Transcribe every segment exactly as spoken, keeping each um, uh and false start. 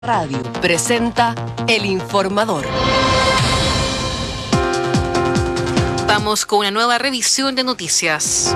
Radio presenta El Informador. Vamos con una nueva revisión de noticias.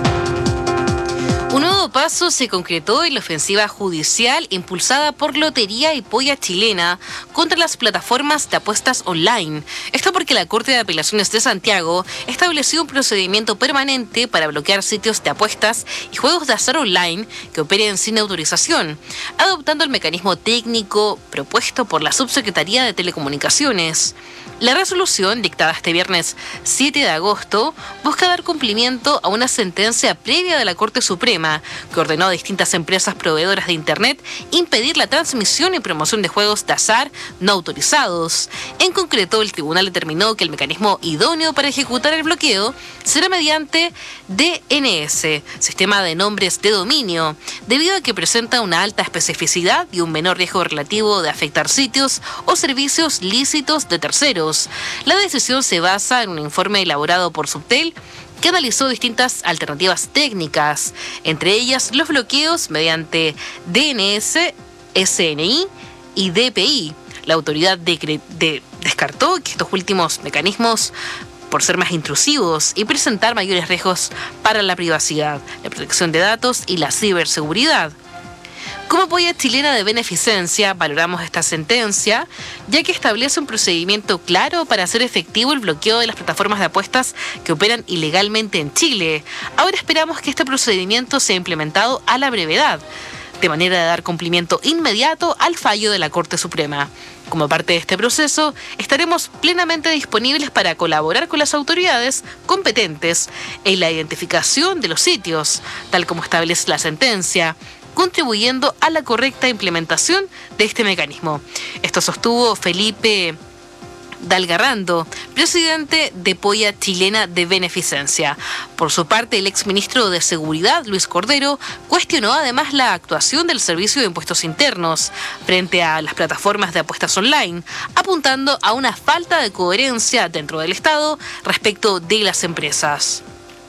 Un nuevo paso se concretó en la ofensiva judicial impulsada por Lotería y Polla Chilena contra las plataformas de apuestas online. Esto porque la Corte de Apelaciones de Santiago estableció un procedimiento permanente para bloquear sitios de apuestas y juegos de azar online que operen sin autorización, adoptando el mecanismo técnico propuesto por la Subsecretaría de Telecomunicaciones. La resolución, dictada este viernes siete de agosto, busca dar cumplimiento a una sentencia previa de la Corte Suprema que ordenó a distintas empresas proveedoras de Internet impedir la transmisión y promoción de juegos de azar no autorizados. En concreto, el tribunal determinó que el mecanismo idóneo para ejecutar el bloqueo será mediante D N S, Sistema de Nombres de Dominio, debido a que presenta una alta especificidad y un menor riesgo relativo de afectar sitios o servicios lícitos de terceros. La decisión se basa en un informe elaborado por Subtel que analizó distintas alternativas técnicas, entre ellas los bloqueos mediante D N S, S N I y D P I. La autoridad de, de, descartó que estos últimos mecanismos, por ser más intrusivos y presentar mayores riesgos para la privacidad, la protección de datos y la ciberseguridad. Como Polla Chilena de Beneficencia, valoramos esta sentencia, ya que establece un procedimiento claro para hacer efectivo el bloqueo de las plataformas de apuestas que operan ilegalmente en Chile. Ahora esperamos que este procedimiento sea implementado a la brevedad, de manera de dar cumplimiento inmediato al fallo de la Corte Suprema. Como parte de este proceso, estaremos plenamente disponibles para colaborar con las autoridades competentes en la identificación de los sitios, tal como establece la sentencia, contribuyendo a la correcta implementación de este mecanismo. Esto sostuvo Felipe Dalgarrando, presidente de Polla Chilena de Beneficencia. Por su parte, el exministro de Seguridad, Luis Cordero, cuestionó además la actuación del Servicio de Impuestos Internos frente a las plataformas de apuestas online, apuntando a una falta de coherencia dentro del Estado respecto de las empresas.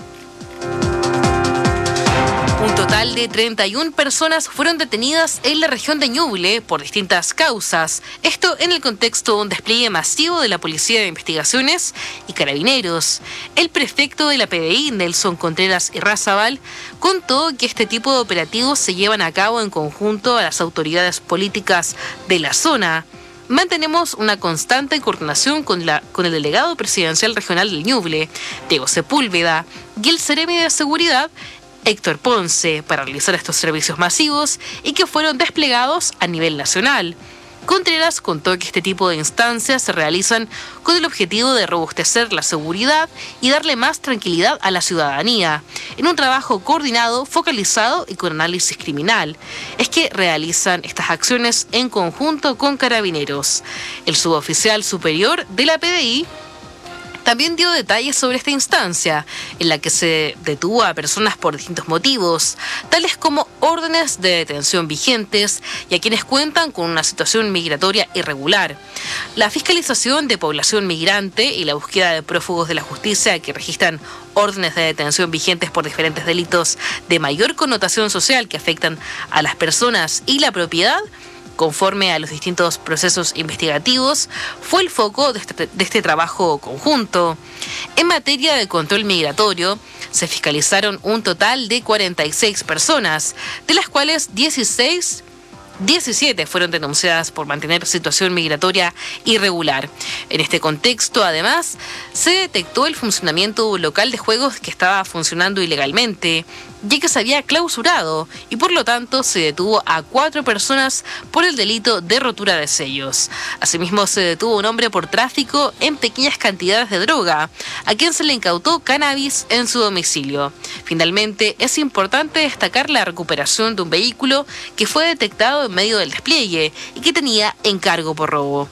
Un total de treinta y una personas fueron detenidas en la región de Ñuble por distintas causas. Esto en el contexto de un despliegue masivo de la Policía de Investigaciones y Carabineros. El prefecto de la P D I, Nelson Contreras Irrazabal, contó que este tipo de operativos se llevan a cabo en conjunto a las autoridades políticas de la zona. Mantenemos una constante coordinación con, la, con el delegado presidencial regional del Ñuble, Diego Sepúlveda, y el Seremi de Seguridad, Héctor Ponce, para realizar estos servicios masivos y que fueron desplegados a nivel nacional. Contreras contó que este tipo de instancias se realizan con el objetivo de robustecer la seguridad y darle más tranquilidad a la ciudadanía, en un trabajo coordinado, focalizado y con análisis criminal. Es que realizan estas acciones en conjunto con Carabineros. El suboficial superior de la P D I también dio detalles sobre esta instancia, en la que se detuvo a personas por distintos motivos, tales como órdenes de detención vigentes y a quienes cuentan con una situación migratoria irregular. La fiscalización de población migrante y la búsqueda de prófugos de la justicia que registran órdenes de detención vigentes por diferentes delitos de mayor connotación social que afectan a las personas y la propiedad, conforme a los distintos procesos investigativos, fue el foco de este, de este trabajo conjunto. En materia de control migratorio, se fiscalizaron un total de cuarenta y seis personas, de las cuales dieciséis diecisiete fueron denunciadas por mantener situación migratoria irregular. En este contexto, además, se detectó el funcionamiento local de juegos que estaba funcionando ilegalmente, ya que se había clausurado y por lo tanto se detuvo a cuatro personas por el delito de rotura de sellos. Asimismo, se detuvo un hombre por tráfico en pequeñas cantidades de droga, a quien se le incautó cannabis en su domicilio. Finalmente, es importante destacar la recuperación de un vehículo que fue detectado en medio del despliegue y que tenía encargo por robo.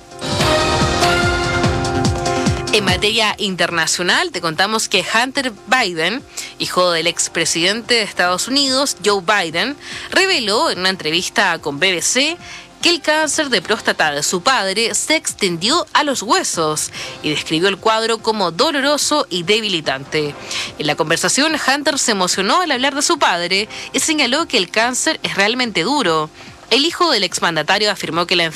En materia internacional, te contamos que Hunter Biden, hijo del expresidente de Estados Unidos, Joe Biden, reveló en una entrevista con B B C que el cáncer de próstata de su padre se extendió a los huesos y describió el cuadro como doloroso y debilitante. En la conversación, Hunter se emocionó al hablar de su padre y señaló que el cáncer es realmente duro. El hijo del exmandatario afirmó que la